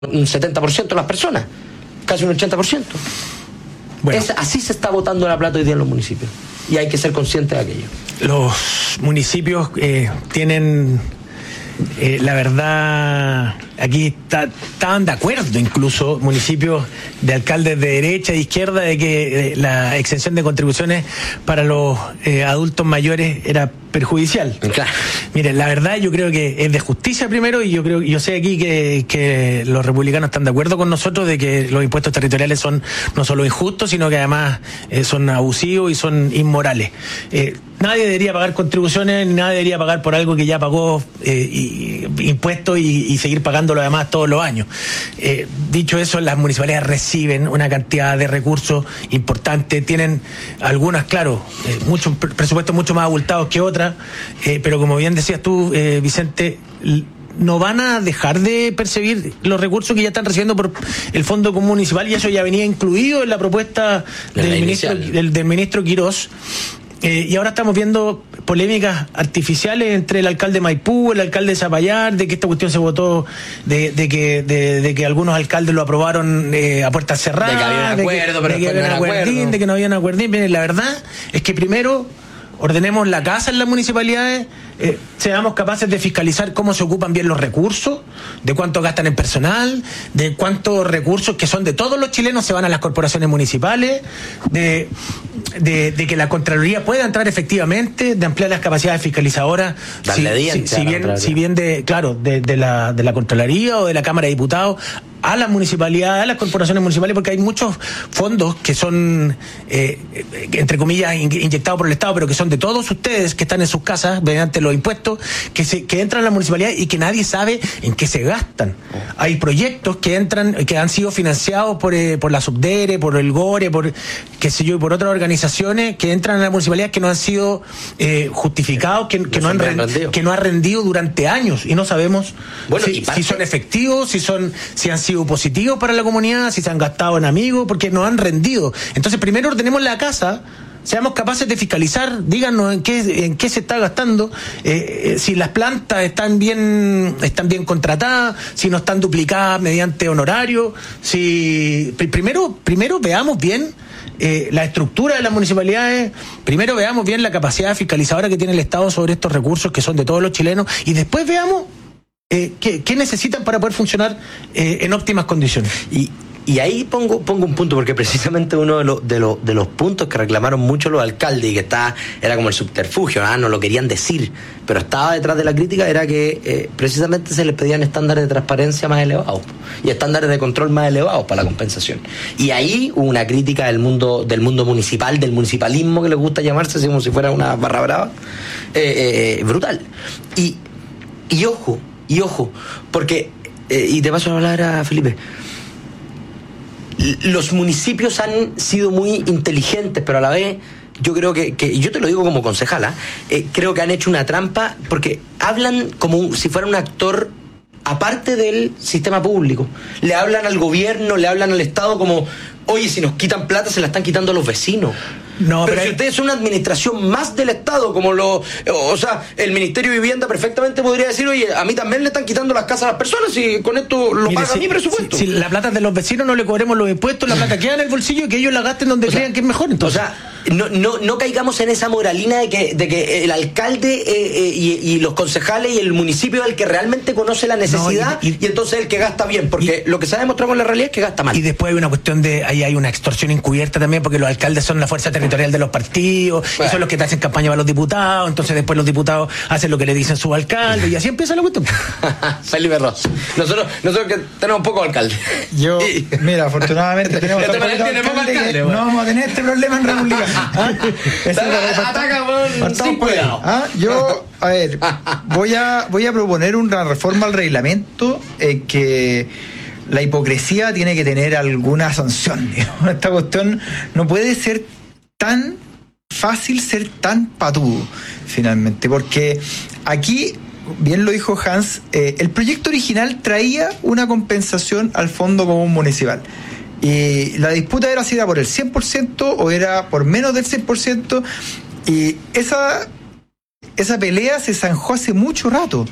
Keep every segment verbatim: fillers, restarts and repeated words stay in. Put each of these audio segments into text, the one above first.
un setenta por ciento de las personas, casi un ochenta por ciento. Bueno. Es, así se está votando la plata hoy día en los municipios, y hay que ser conscientes de aquello. Los municipios eh, tienen, eh, la verdad, aquí está, estaban de acuerdo incluso municipios de alcaldes de derecha e izquierda de que eh, la exención de contribuciones para los eh, adultos mayores era perjudicial. Claro. Miren, la verdad yo creo que es de justicia primero, y yo creo yo sé aquí que, que los republicanos están de acuerdo con nosotros de que los impuestos territoriales son no solo injustos, sino que además eh, son abusivos y son inmorales. Eh, nadie debería pagar contribuciones, ni nadie debería pagar por algo que ya pagó eh, y, impuestos y, y seguir pagando lo demás todos los años. Eh, dicho eso, las municipalidades reciben una cantidad de recursos importantes, tienen algunas, claro, eh, muchos presupuestos mucho más abultados que otras. Eh, pero como bien decías tú, eh, Vicente, no van a dejar de percibir los recursos que ya están recibiendo por el Fondo Común Municipal, y eso ya venía incluido en la propuesta del, ministro, del, del ministro Quirós. Eh, y ahora estamos viendo polémicas artificiales entre el alcalde de Maipú, el alcalde de Zapallar, de que esta cuestión se votó, de, de que de, de que algunos alcaldes lo aprobaron eh, a puertas cerradas, de que había un acuerdo, de que, pero de que había no acuerdín, acuerdo. de que no había un acuerdín. Miren, la verdad es que primero ordenemos la casa en las municipalidades, eh, seamos capaces de fiscalizar cómo se ocupan bien los recursos, de cuánto gastan en personal, de cuántos recursos que son de todos los chilenos se van a las corporaciones municipales, de, de, de que la Contraloría pueda entrar efectivamente, de ampliar las capacidades fiscalizadoras, si, si, si bien, si bien de, claro, de, de la de la Contraloría o de la Cámara de Diputados a las municipalidades, a las corporaciones municipales, porque hay muchos fondos que son, eh, entre comillas, inyectados por el Estado, pero que son de todos ustedes que están en sus casas mediante los impuestos, que se que entran a la municipalidad y que nadie sabe en qué se gastan. Hay proyectos que entran, que han sido financiados por, eh, por la Subdere, por el Gore, por qué sé yo, y por otras organizaciones que entran a la municipalidad que no han sido eh, justificados, que, que, no han rendido. que no han rendido durante años, y no sabemos bueno, si, si son efectivos, si son, si han sido positivos para la comunidad, si se han gastado en amigos, porque no han rendido. Entonces, primero ordenemos la casa, seamos capaces de fiscalizar, díganos en qué en qué se está gastando, eh, eh, si las plantas están bien están bien contratadas, si no están duplicadas mediante honorario, si primero primero veamos bien eh, la estructura de las municipalidades, primero veamos bien la capacidad fiscalizadora que tiene el Estado sobre estos recursos que son de todos los chilenos, y después veamos Eh, ¿qué, ¿qué necesitan para poder funcionar eh, en óptimas condiciones? Y, y ahí pongo pongo un punto, porque precisamente uno de los de los de los puntos que reclamaron mucho los alcaldes, y que está era como el subterfugio, ¿ah? No lo querían decir, pero estaba detrás de la crítica, era que eh, precisamente se les pedían estándares de transparencia más elevados y estándares de control más elevados para la compensación. Y ahí hubo una crítica del mundo del mundo municipal, del municipalismo, que les gusta llamarse, así como si fuera una barra brava, eh, eh, brutal. Y, y ojo, Y ojo, porque, eh, y te paso a hablar a Felipe, los municipios han sido muy inteligentes, pero a la vez, yo creo que, que yo te lo digo como concejala, eh, creo que han hecho una trampa, porque hablan como si fuera un actor aparte del sistema público. Le hablan al gobierno, le hablan al Estado como, oye, si nos quitan plata, se la están quitando a los vecinos. No, pero, pero si hay... ustedes son una administración más del Estado, como lo, o sea, el Ministerio de Vivienda perfectamente podría decir, oye, a mí también le están quitando las casas a las personas y con esto lo Mire, paga si, mi presupuesto. Si, si la plata es de los vecinos, no le cobremos los impuestos, la plata queda en el bolsillo y que ellos la gasten donde o crean sea, que es mejor. Entonces. O sea, no, no, no caigamos en esa moralina de que, de que el alcalde eh, eh, y, y los concejales y el municipio es el que realmente conoce la necesidad, no, y, y, y entonces el que gasta bien, porque y, lo que se ha demostrado con la realidad es que gasta mal. Y después hay una cuestión de, ahí hay una extorsión encubierta también, porque los alcaldes son la fuerza territorial de los partidos, bueno. y son los que te hacen campaña para los diputados, entonces después los diputados hacen lo que le dicen sus alcaldes, y así empieza la cuestión. Felipe Ross. Nosotros, nosotros que tenemos poco alcalde. Yo, y... mira, afortunadamente tenemos este alcalde, alcalde, alcalde bueno. No vamos a tener este problema en República. ¿Ah? Ataca con sin cuidado. ¿Ah? Yo, a ver, voy a, voy a proponer una reforma al reglamento eh, que la hipocresía tiene que tener alguna sanción. Digamos. Esta cuestión no puede ser tan fácil, ser tan patudo, finalmente, porque aquí, bien lo dijo Hans, eh, el proyecto original traía una compensación al Fondo Común Municipal. Y la disputa era si era por el cien por ciento o era por menos del cien por ciento, y esa, esa pelea se zanjó hace mucho rato.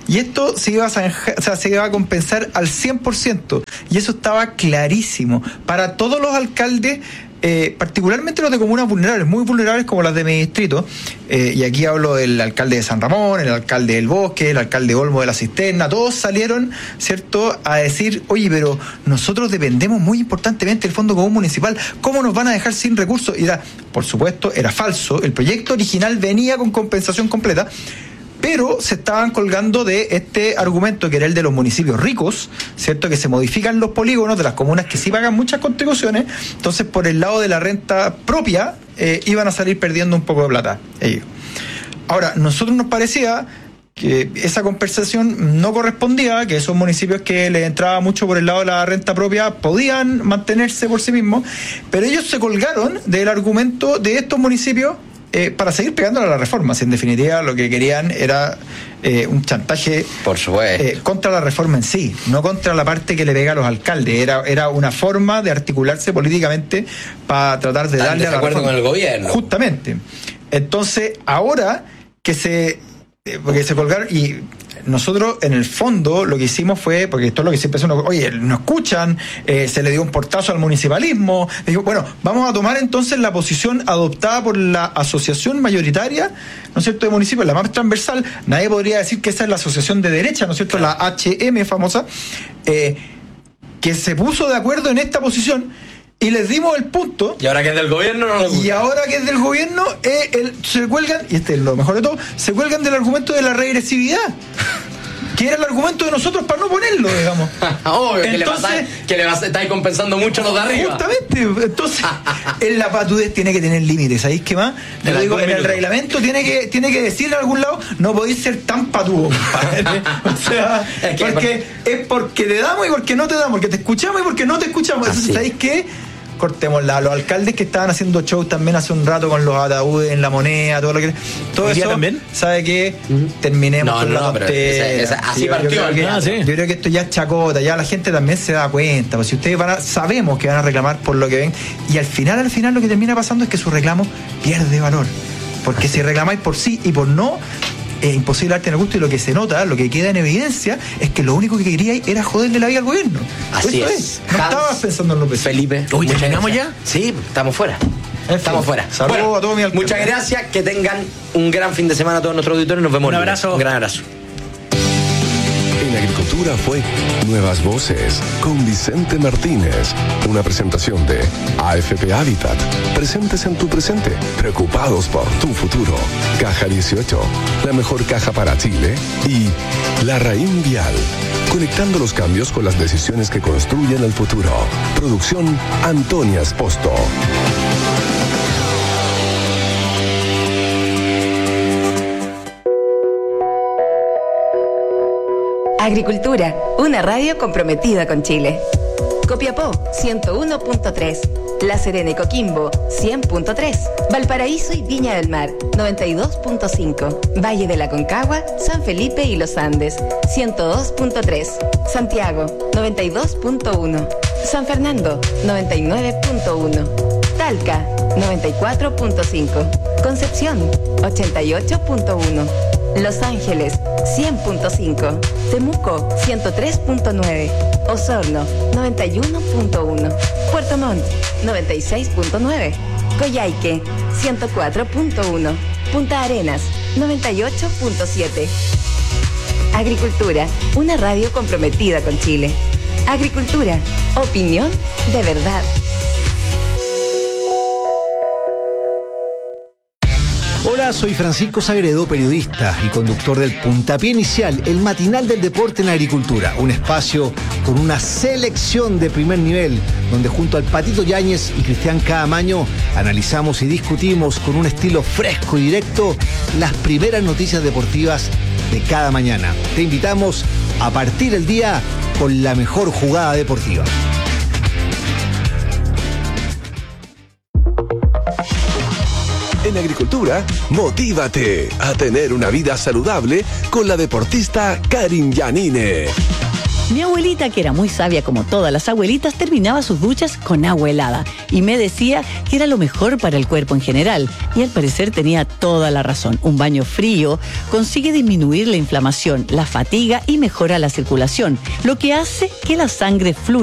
y esto se iba a zanjar, o sea, se iba a compensar al cien por ciento, y eso estaba clarísimo para todos los alcaldes, eh, particularmente los de comunas vulnerables, muy vulnerables como las de mi distrito, eh, y aquí hablo del alcalde de San Ramón, el alcalde del Bosque, el alcalde de Olmo de la Cisterna, todos salieron, ¿cierto?, a decir, oye, pero nosotros dependemos muy importantemente del Fondo Común Municipal, ¿cómo nos van a dejar sin recursos? Y era, por supuesto, era falso, el proyecto original venía con compensación completa, pero se estaban colgando de este argumento que era el de los municipios ricos, ¿cierto?, que se modifican los polígonos de las comunas que sí pagan muchas contribuciones, entonces por el lado de la renta propia eh, iban a salir perdiendo un poco de plata ellos. Ahora, nosotros nos parecía que esa compensación no correspondía, que esos municipios que les entraba mucho por el lado de la renta propia podían mantenerse por sí mismos, pero ellos se colgaron del argumento de estos municipios Eh, para seguir pegándole a la reforma. Si en definitiva lo que querían era eh, un chantaje, por supuesto, eh, contra la reforma en sí, no contra la parte que le pega a los alcaldes. Era, era una forma de articularse políticamente para tratar de darle a la reforma. Con el gobierno. Justamente. Entonces, ahora que se, eh, porque se colgaron, y nosotros en el fondo lo que hicimos fue, porque esto es lo que siempre uno, oye, no escuchan, eh, se le dio un portazo al municipalismo, digo, bueno, vamos a tomar entonces la posición adoptada por la asociación mayoritaria, ¿no es cierto?, de municipios, la más transversal. Nadie podría decir que esa es la asociación de derecha, ¿no es cierto?, la H M famosa, eh, que se puso de acuerdo en esta posición. Y les dimos el punto. Y ahora que es del gobierno no lo gusta. Y ahora que es del gobierno, eh, el, se cuelgan, y este es lo mejor de todo, se cuelgan del argumento de la regresividad. Que era el argumento de nosotros para no ponerlo, digamos. Obvio, que le pasa, que le vas, estáis compensando mucho los de arriba. Justamente, entonces, en la patudez tiene que tener límites, ¿sabéis qué más? Te lo digo, en el reglamento tiene que, tiene que decir en algún lado, no podéis ser tan patudo, compadre. O sea, es que porque por... es porque te damos y porque no te damos, porque te escuchamos y porque no te escuchamos. Entonces, ¿sabéis qué? Cortémosla. Los alcaldes que estaban haciendo shows también hace un rato con los ataúdes en la moneda, todo lo que todo eso también, ¿sabe qué? Uh-huh. Terminemos no, con no, la tontería. Esa, esa, así sí, partió. Yo creo, que, ah, sí. yo creo que esto ya es chacota, ya la gente también se da cuenta. Pues si ustedes van a, sabemos que van a reclamar por lo que ven, y al final, al final lo que termina pasando es que su reclamo pierde valor. Porque así. Si reclamáis por sí y por no, es imposible darte en el gusto, y lo que se nota, lo que queda en evidencia, es que lo único que queríais era joderle la vida al gobierno. Así Eso es. es. No Hans, estabas pensando en los vecinos. Felipe. Uy, ¿terminamos ya? Sí, estamos fuera. Estamos fuera. Saludos bueno, a todos mis alcaldes. Muchas gracias, que tengan un gran fin de semana a todos nuestros auditores. Nos vemos. Un abrazo. Un gran abrazo. En Agricultura fue Nuevas Voces con Vicente Martínez. Una presentación de A F P Habitat. Presentes en tu presente, preocupados por tu futuro. Caja dieciocho, la mejor caja para Chile. Y La Raín Vial, conectando los cambios con las decisiones que construyen el futuro. Producción Antonia Esposto. Agricultura, una radio comprometida con Chile. Copiapó, ciento uno punto tres. La Serena y Coquimbo, cien punto tres. Valparaíso y Viña del Mar, noventa y dos punto cinco. Valle de la Concagua, San Felipe y Los Andes, ciento dos punto tres. Santiago, noventa y dos punto uno. San Fernando, noventa y nueve punto uno. Talca, noventa y cuatro punto cinco. Concepción, ochenta y ocho punto uno. Los Ángeles, cien punto cinco. Temuco, ciento tres punto nueve. Osorno, noventa y uno punto uno. Puerto Montt, noventa y seis punto nueve. Coyhaique, ciento cuatro punto uno. Punta Arenas, noventa y ocho punto siete. Agricultura, una radio comprometida con Chile. Agricultura, opinión de verdad. Hola, soy Francisco Sagredo, periodista y conductor del Puntapié Inicial, el matinal del deporte en la agricultura. Un espacio con una selección de primer nivel, donde junto al Patito Yáñez y Cristian Caamaño analizamos y discutimos con un estilo fresco y directo las primeras noticias deportivas de cada mañana. Te invitamos a partir el día con la mejor jugada deportiva. En Agricultura, motívate a tener una vida saludable con la deportista Karin Yanine. Mi abuelita, que era muy sabia como todas las abuelitas, terminaba sus duchas con agua helada y me decía que era lo mejor para el cuerpo en general. Y al parecer tenía toda la razón. Un baño frío consigue disminuir la inflamación, la fatiga y mejora la circulación, lo que hace que la sangre fluya